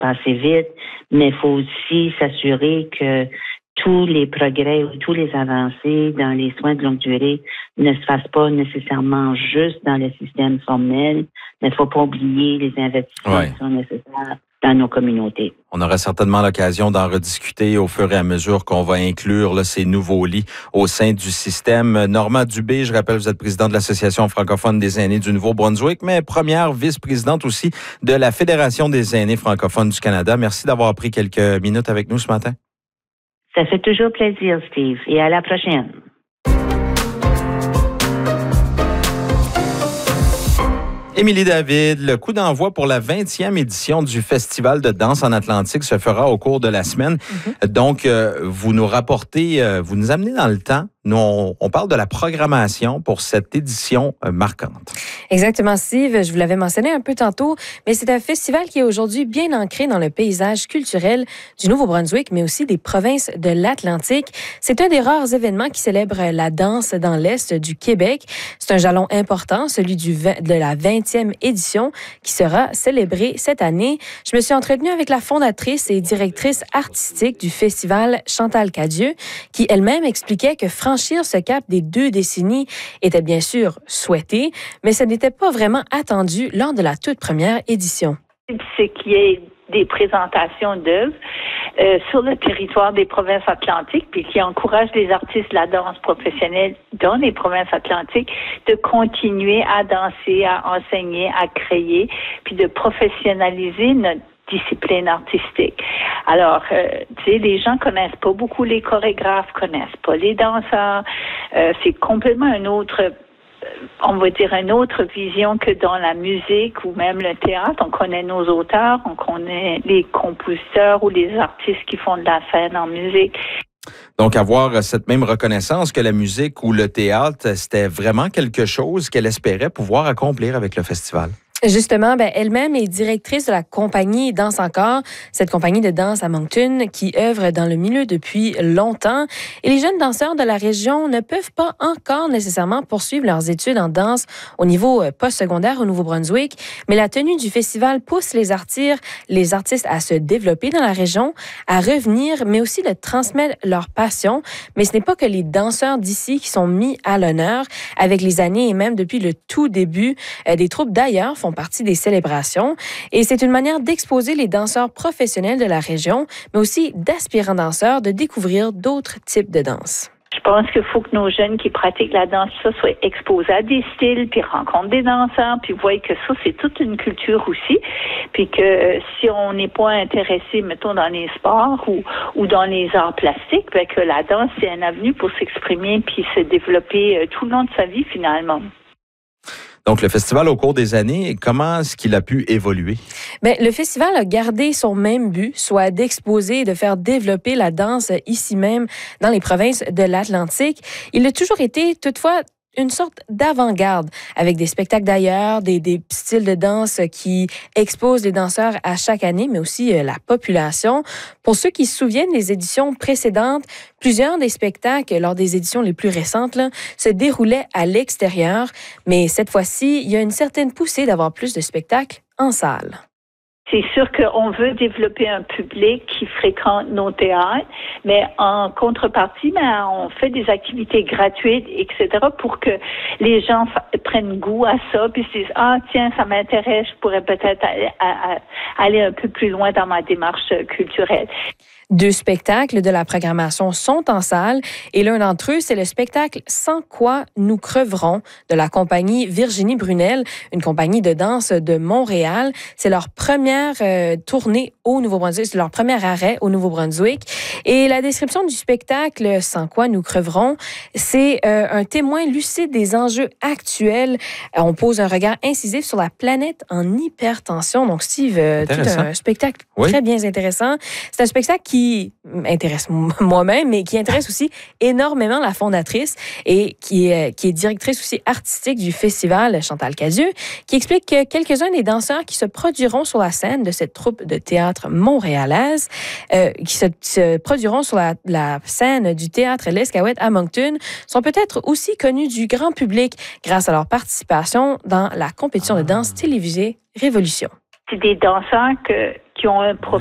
passer vite, mais il faut aussi s'assurer que tous les progrès ou tous les avancées dans les soins de longue durée ne se fassent pas nécessairement juste dans le système formel, mais il ne faut pas oublier les investissements qui sont nécessaires dans nos communautés. On aura certainement l'occasion d'en rediscuter au fur et à mesure qu'on va inclure ces nouveaux lits au sein du système. Normand Dubé, je rappelle, vous êtes président de l'Association francophone des aînés du Nouveau-Brunswick, mais première vice-présidente aussi de la Fédération des aînés francophones du Canada. Merci d'avoir pris quelques minutes avec nous ce matin. Ça fait toujours plaisir, Steve, et à la prochaine. Émilie David, le coup d'envoi pour la 20e édition du Festival de danse en Atlantique se fera au cours de la semaine. Donc, vous nous rapportez, vous nous amenez dans le temps. Nous, on parle de la programmation pour cette édition marquante. Exactement, Steve. Je vous l'avais mentionné un peu tantôt, mais c'est un festival qui est aujourd'hui bien ancré dans le paysage culturel du Nouveau-Brunswick, mais aussi des provinces de l'Atlantique. C'est un des rares événements qui célèbre la danse dans l'Est du Québec. C'est un jalon important, celui de la 20e édition, qui sera célébrée cette année. Je me suis entretenue avec la fondatrice et directrice artistique du festival, Chantal Cadieux, qui elle-même expliquait que franchir ce cap des 2 décennies était bien sûr souhaité, mais ce n'était pas vraiment attendu lors de la toute première édition. C'est qu'il y ait des présentations d'œuvres sur le territoire des provinces atlantiques, puis qui encourage les artistes de la danse professionnelle dans les provinces atlantiques de continuer à danser, à enseigner, à créer, puis de professionnaliser notre discipline artistique. Alors, tu sais, les gens connaissent pas beaucoup les chorégraphes, connaissent pas les danseurs. C'est complètement une autre vision que dans la musique ou même le théâtre. On connaît nos auteurs, on connaît les compositeurs ou les artistes qui font de la scène en musique. Donc, avoir cette même reconnaissance que la musique ou le théâtre, c'était vraiment quelque chose qu'elle espérait pouvoir accomplir avec le festival. Justement, elle-même est directrice de la compagnie Danse Encore, cette compagnie de danse à Moncton qui œuvre dans le milieu depuis longtemps. Et les jeunes danseurs de la région ne peuvent pas encore nécessairement poursuivre leurs études en danse au niveau postsecondaire au Nouveau-Brunswick, mais la tenue du festival pousse les artistes à se développer dans la région, à revenir, mais aussi de transmettre leur passion. Mais ce n'est pas que les danseurs d'ici qui sont mis à l'honneur. Avec les années et même depuis le tout début, des troupes d'ailleurs font partie des célébrations. Et c'est une manière d'exposer les danseurs professionnels de la région, mais aussi d'aspirants danseurs de découvrir d'autres types de danse. Je pense qu'il faut que nos jeunes qui pratiquent la danse soient exposés à des styles, puis rencontrent des danseurs, puis voient que ça, c'est toute une culture aussi. Puis que si on n'est pas intéressé, mettons, dans les sports ou dans les arts plastiques, que la danse, c'est un avenue pour s'exprimer puis se développer tout le long de sa vie, finalement. Donc, le festival, au cours des années, comment est-ce qu'il a pu évoluer? Le festival a gardé son même but, soit d'exposer et de faire développer la danse ici même, dans les provinces de l'Atlantique. Il a toujours été, toutefois, une sorte d'avant-garde avec des spectacles d'ailleurs, des styles de danse qui exposent les danseurs à chaque année, mais aussi la population. Pour ceux qui se souviennent des éditions précédentes, plusieurs des spectacles lors des éditions les plus récentes se déroulaient à l'extérieur, mais cette fois-ci, il y a une certaine poussée d'avoir plus de spectacles en salle. C'est sûr qu'on veut développer un public qui fréquente nos théâtres, mais en contrepartie, on fait des activités gratuites, etc., pour que les gens prennent goût à ça, puis se disent « Ah, tiens, ça m'intéresse, je pourrais peut-être aller un peu plus loin dans ma démarche culturelle ». 2 spectacles de la programmation sont en salle et l'un d'entre eux, c'est le spectacle « Sans quoi nous creverons » de la compagnie Virginie Brunel, une compagnie de danse de Montréal. C'est leur première tournée au Nouveau-Brunswick, c'est leur premier arrêt au Nouveau-Brunswick. Et la description du spectacle « Sans quoi nous creverons », c'est un témoin lucide des enjeux actuels. On pose un regard incisif sur la planète en hypertension. Donc, Steve, tout un spectacle très bien intéressant. C'est un spectacle qui intéresse moi-même, mais qui intéresse aussi énormément la fondatrice et qui est directrice aussi artistique du festival, Chantal Cadieux, qui explique que quelques-uns des danseurs qui se produiront sur la scène de cette troupe de théâtre montréalaise, qui se produiront sur la scène du théâtre L'Escaouette à Moncton, sont peut-être aussi connus du grand public grâce à leur participation dans la compétition de danse télévisée Révolution. C'est des danseurs qui ont un